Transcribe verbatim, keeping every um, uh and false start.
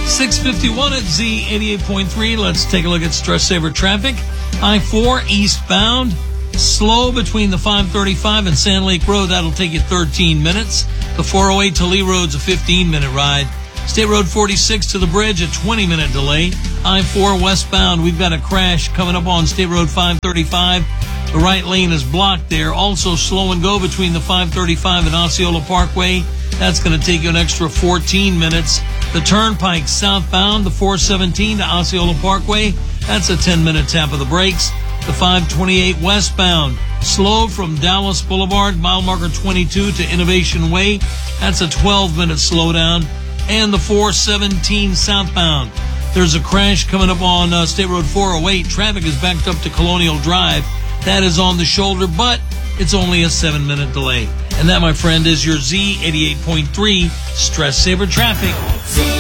six fifty-one at Z eighty-eight point three. Let's take a look at Stress Saver traffic. I four eastbound, slow between the five thirty-five and Sand Lake Road. That'll take you thirteen minutes. The four oh eight to Lee Road's a fifteen minute ride. State Road forty-six to the bridge, a twenty minute delay. I four westbound, we've got a crash coming up on State Road five thirty-five. The right lane is blocked there. Also slow and go between the five thirty-five and Osceola Parkway. That's going to take you an extra fourteen minutes. The Turnpike southbound, the four seventeen to Osceola Parkway. That's a ten minute tap of the brakes. The five twenty-eight westbound, slow from Dallas Boulevard, mile marker twenty-two to Innovation Way. That's a twelve minute slowdown. And the four seventeen southbound, there's a crash coming up on uh, State Road four oh eight. Traffic is backed up to Colonial Drive. That is on the shoulder, but it's only a seven minute delay. And that, my friend, is your Z eighty-eight point three Stress Saver traffic.